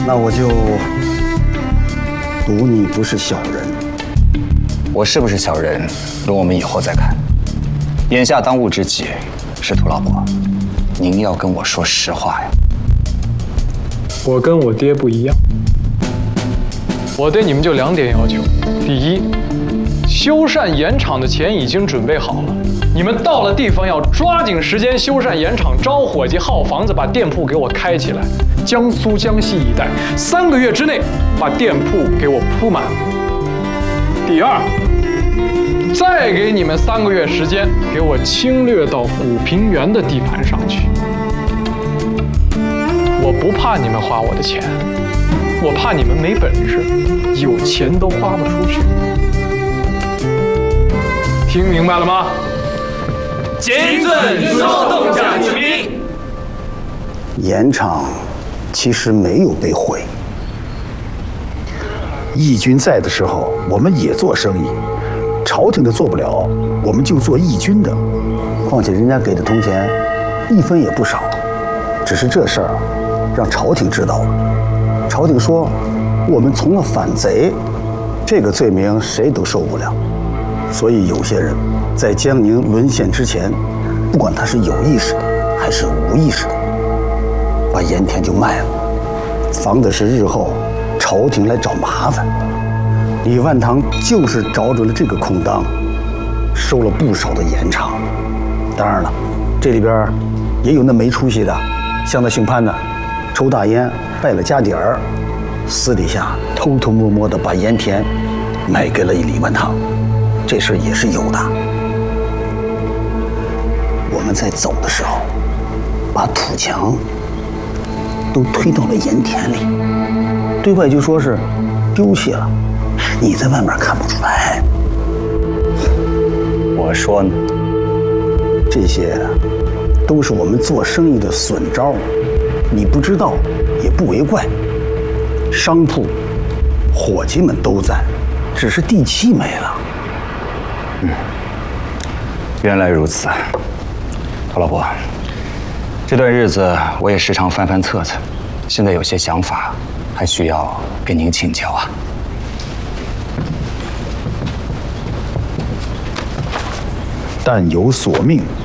那我就赌你不是小人。 我是不是小人，容我们以后再看。眼下当务之急是涂老伯，您要跟我说实话呀。 我跟我爹不一样，我对你们就2点要求：第一，修缮盐场的钱已经准备好了，你们到了地方要抓紧时间修缮盐场，招伙计、耗房子，把店铺给我开起来。江苏、江西一带3个月之内把店铺给我铺满。第二，再给你们3个月时间，给我侵略到古平原的地盘上去。我不怕你们花我的钱，我怕你们没本事，有钱都花不出去。听明白了吗？ 谨遵收动下之命。 盐场其实没有被毁。 义军在的时候，我们也做生意，朝廷的做不了，我们就做义军的。 况且人家给的铜钱1分也不少，只是这事儿让朝廷知道了。朝廷说我们从了反贼，这个罪名谁都受不了。所以有些人在江宁沦陷之前，不管他是有意识的还是无意识的，把盐田就卖了，防的是日后朝廷来找麻烦。李万堂就是找准了这个空当，收了不少的盐场。当然了，这里边也有那没出息的，像那姓潘的，抽大烟败了家底儿，私底下偷偷摸摸的把盐田卖给了李万堂，这事也是有的。我们在走的时候，把土墙都推到了盐田里，对外就说是丢弃了，你在外面看不出来。 我说呢， 这些都是我们做生意的损招，你不知道也不为怪。商铺伙计们都在，只是地契没了。 原来如此。陶老伯，这段日子我也时常翻翻册子，现在有些想法，还需要跟您请教啊。 但有所命。